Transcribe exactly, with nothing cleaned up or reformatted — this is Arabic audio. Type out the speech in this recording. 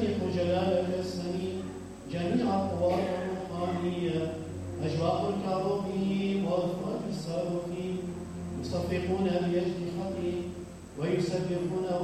تسبح جلالك السميع جميع القوات الروحانية، أجواء الكاروبيم وأفواج الصاروخين يصفقون بأجنحتهم ويسبحون